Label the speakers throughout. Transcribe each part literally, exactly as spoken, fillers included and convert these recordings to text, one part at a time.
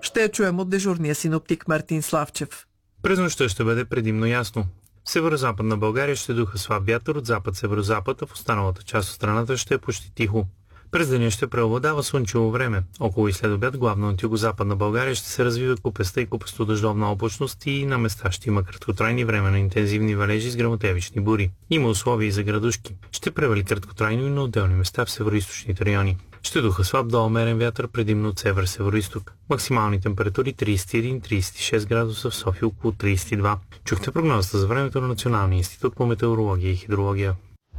Speaker 1: Ще я чуем от дежурния синоптик Мартин Славчев.
Speaker 2: През нощта ще бъде предимно ясно. В северо-западна България ще духа слаб вятър от запад-северозапад, а в останалата част от страната ще е почти тихо. През деня ще преобладава слънчево време. Около и след обяд главно от югозападна България ще се развива купеста и купесто-дъждовна облачност и на места ще има краткотрайни временно интензивни валежи с гръмотевични бури. Има условия и за градушки. Ще превали краткотрайно и на отделни места в североизточните райони. Ще духа слаб до умерен вятър предимно от север-североизток. Максимални температури тридесет и един до тридесет и шест градуса, в София около тридесет и два. Чухте прогнозата за времето на Националния институт по метеорология и хидрология.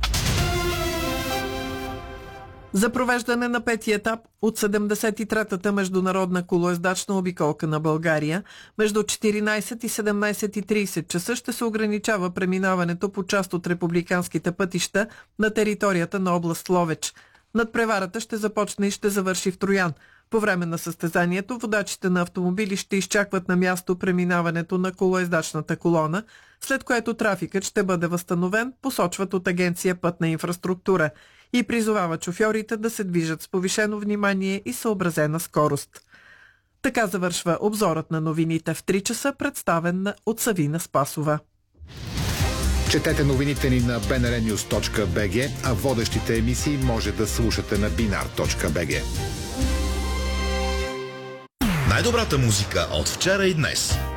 Speaker 1: За провеждане на пети етап от седемдесет и третата международна колоездачна обиколка на България между четиринайсет и седемнайсет и трийсет часа ще се ограничава преминаването по част от републиканските пътища на територията на област Ловеч. Надпреварата ще започне и ще завърши в Троян. По време на състезанието водачите на автомобили ще изчакват на място преминаването на колоездачната колона, след което трафикът ще бъде възстановен, посочват от Агенция Пътна инфраструктура, и призовават шофьорите да се движат с повишено внимание и съобразена скорост. Така завършва обзорът на новините в три часа, представен от Савина Спасова.
Speaker 3: Четете новините ни на би ен ар нюз точка би джи, а водещите емисии може да слушате на бинар точка би джи.
Speaker 4: Най-добрата музика от вчера и днес.